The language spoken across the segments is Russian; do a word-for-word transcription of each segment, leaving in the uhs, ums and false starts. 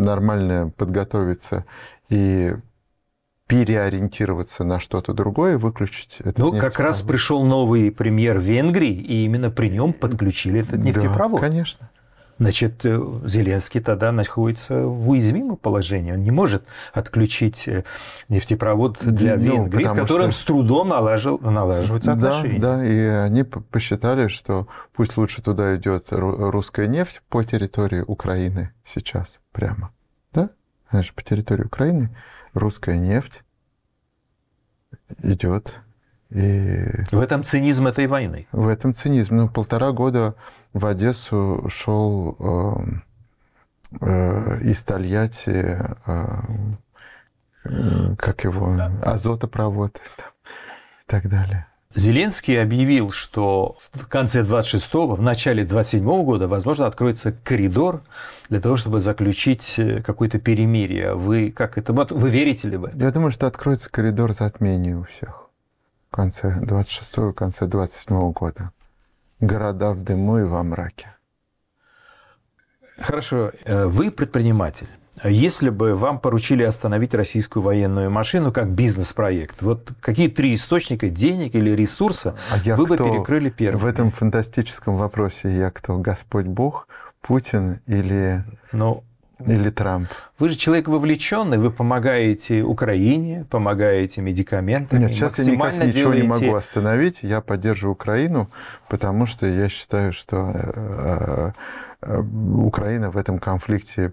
нормально подготовиться и переориентироваться на что-то другое, выключить этот Ну, как раз пришел новый премьер Венгрии, и именно при нем подключили этот нефтепровод. Да, конечно. Значит, Зеленский тогда находится в уязвимом положении. Он не может отключить нефтепровод для ну, Венгрии, с которым что... с трудом налажил, налаживаются отношения. Да, да, и они посчитали, что пусть лучше туда идет русская нефть по территории Украины сейчас прямо. Да? Значит, по территории Украины русская нефть идет. И... В этом цинизм этой войны. В этом цинизм. Ну, полтора года в Одессу шел э, э, из Тольятти, э, э, как его, азотопровод и так далее. Зеленский объявил, что в конце двадцать шестого, в начале двадцать седьмого года, возможно, откроется коридор для того, чтобы заключить какое-то перемирие. Вы как это? Вы верите ли в это? Я думаю, что откроется коридор затмения у всех в конце двадцать шестого, в конце двадцать седьмого года. Города в дыму и во мраке. Хорошо. Вы предприниматель. Если бы вам поручили остановить российскую военную машину как бизнес-проект, вот какие три источника денег или ресурса а вы бы перекрыли первым? В этом фантастическом вопросе я кто? Господь Бог, Путин или, ну, или Трамп? Вы же человек вовлеченный, вы помогаете Украине, помогаете медикаментами. Нет, сейчас я никак ничего делаете... не могу остановить. Я поддерживаю Украину, потому что я считаю, что Украина в этом конфликте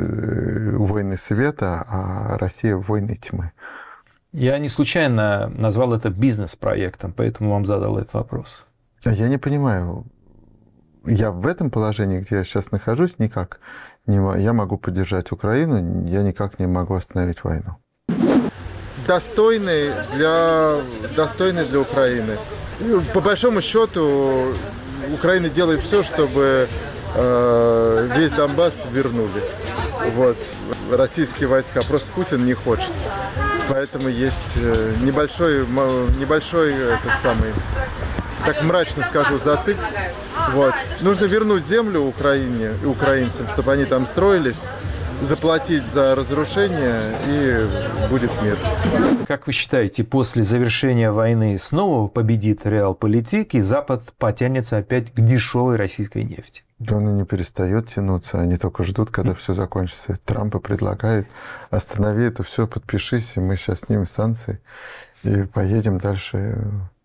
войны света, а Россия войны тьмы. Я не случайно назвал это бизнес-проектом, поэтому вам задал этот вопрос. Я не понимаю. Я в этом положении, где я сейчас нахожусь, никак не могу. Я могу поддержать Украину, я никак не могу остановить войну. Достойный для, достойный для Украины. По большому счету, Украина делает все, чтобы весь Донбасс вернули. Вот. Российские войска. Просто Путин не хочет. Поэтому есть небольшой, небольшой этот самый, так мрачно скажу, затык. Вот. Нужно вернуть землю Украине, украинцам, чтобы они там строились, заплатить за разрушение, и будет мир. Как вы считаете, после завершения войны снова победит реалполитик, и Запад потянется опять к дешевой российской нефти? Да он и не перестает тянуться, они только ждут, когда все закончится. Трамп предлагает: останови это все, подпишись, и мы сейчас снимем санкции и поедем дальше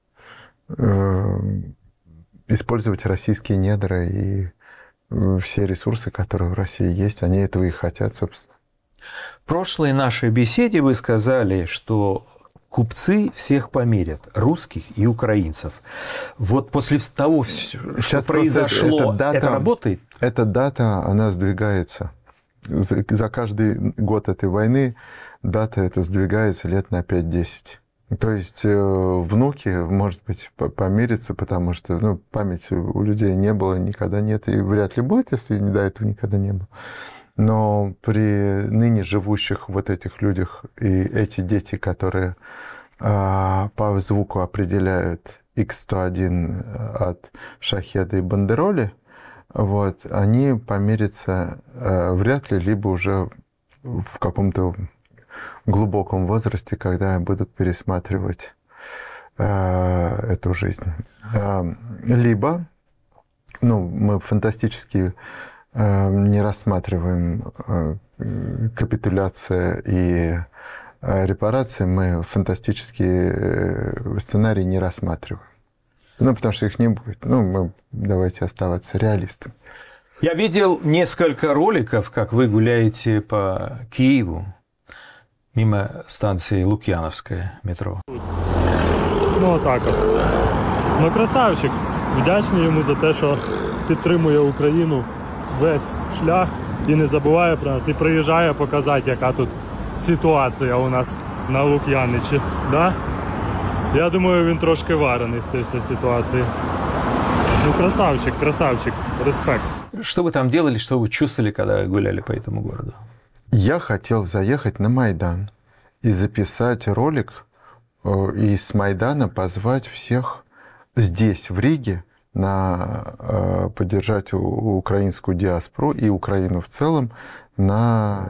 э, использовать российские недра и все ресурсы, которые в России есть, они этого и хотят, собственно. В прошлой нашей беседе вы сказали, что купцы всех померят, русских и украинцев. Вот после того, что сейчас произошло, это, это, это работает? Эта дата, она сдвигается. За, за каждый год этой войны дата эта сдвигается лет на пять-десять. То есть внуки, может быть, помирятся, потому что ну, памяти у людей не было, никогда нет, и вряд ли будет, если до этого никогда не было. Но при ныне живущих вот этих людях и эти дети, которые а, по звуку определяют икс сто один от Шахеда и Бандероли, вот, они помирятся а, вряд ли, либо уже в каком-то глубоком возрасте, когда будут пересматривать э, эту жизнь. Э, либо, ну, мы фантастически э, не рассматриваем э, капитуляция и э, репарации, мы фантастические э, сценарии не рассматриваем. Ну, потому что их не будет. Ну, мы давайте оставаться реалистами. Я видел несколько роликов, как вы гуляете по Киеву, мимо станції Лук'яновська метро. Ну, отак от. Ну, красавчик. Вдячний йому за те, що підтримує Україну весь шлях і не забуває про нас, і приїжджає показати, яка тут ситуація у нас на Лук'яничі. Да? Я думаю, він трошки варений з цієї ситуації. Ну, красавчик, красавчик. Респект. Что вы там делали, что вы чувствовали, когда гуляли по этому городу? Я хотел заехать на Майдан и записать ролик, и с Майдана позвать всех здесь, в Риге, на поддержать украинскую диаспору и Украину в целом на